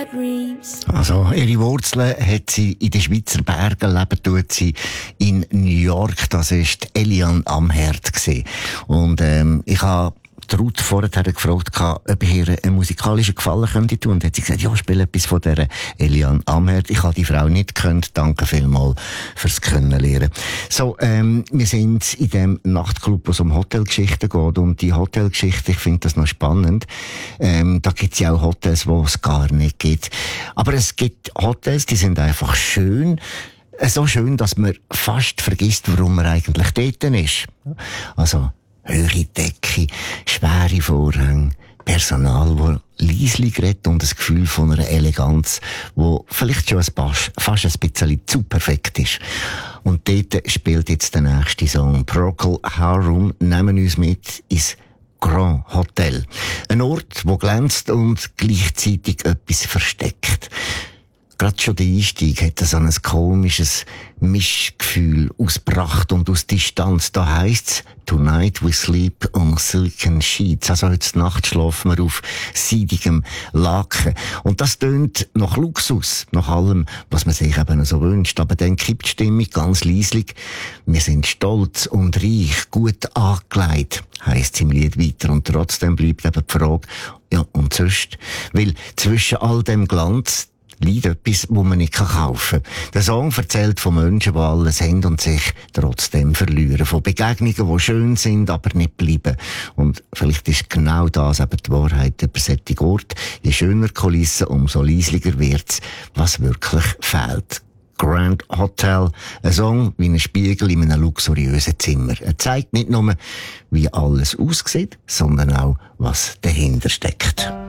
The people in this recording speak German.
bad dreams. Also, ihre Wurzeln hat sie in den Schweizer Bergen, leben tut sie in New York. Das war Eliane Amherd gewesen. Und, ich habe Ruth vorher gefragt, ob ich ihr einen musikalischen Gefallen könnte tun. Und hat sie gesagt, ja, spiele etwas von dieser Eliane Amherd. Ich habe die Frau nicht gekannt. Danke vielmals fürs Kennenlernen. So, wir sind in dem Nachtclub, wo es um Hotelgeschichten geht. Und die Hotelgeschichte, ich finde das noch spannend. Da gibt es ja auch Hotels, wo es gar nicht gibt. Aber es gibt Hotels, die sind einfach schön. So schön, dass man fast vergisst, warum man eigentlich dort ist. Also, höhere Decke, schwere Vorhänge, Personal, das leislich redet und das Gefühl von einer Eleganz, wo vielleicht schon fast ein bisschen zu perfekt ist. Und dort spielt jetzt der nächste Song. Procol Harum nehmen uns mit ins Grand Hotel. Ein Ort, wo glänzt und gleichzeitig etwas versteckt. Gerade schon der Einstieg hat so ein komisches Mischgefühl aus Pracht und aus Distanz. Da heisst's, tonight we sleep on silken sheets. Also heute Nacht schlafen wir auf seidigem Laken. Und das tönt nach Luxus, nach allem, was man sich eben so wünscht. Aber dann kippt die Stimmung ganz leislich. Wir sind stolz und reich, gut angelegt, heisst es im Lied weiter. Und trotzdem bleibt eben die Frage, ja, und sonst? Weil zwischen all dem Glanz liegt etwas, wo man nicht kaufen kann. Der Song erzählt von Menschen, die alles haben und sich trotzdem verlieren. Von Begegnungen, die schön sind, aber nicht bleiben. Und vielleicht ist genau das eben die Wahrheit über solche Orte. Je schöner die Kulisse, umso leislicher wird's, was wirklich fehlt. Grand Hotel, ein Song wie ein Spiegel in einem luxuriösen Zimmer. Er zeigt nicht nur, wie alles aussieht, sondern auch, was dahinter steckt.